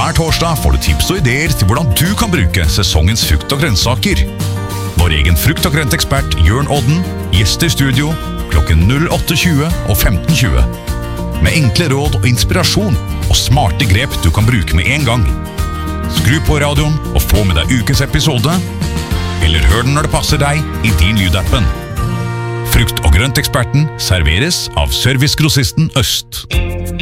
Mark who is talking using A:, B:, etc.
A: Hver torsdag får du tips og ideer til hvordan du kan bruke sesongens frukt og grønnsaker. Vår egen frukt- og grøntekspert Jørn Odden gjester studio klokken 08:20 og 15:20. Med enkle råd og inspirasjon og smarte grep du kan bruke med en gang. Skru på radioen og få med deg ukens episode, eller hør den når det passer deg i din lydappen. Frukt- og grønteksperten serveres av Servicegrossisten Øst.